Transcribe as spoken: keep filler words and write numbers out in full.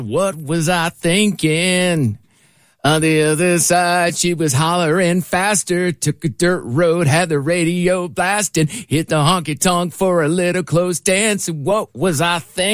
What was I thinking? On the other side, she was hollering faster, took a dirt road, had the radio blasting, hit the honky-tonk for a little close dance. What was I thinking?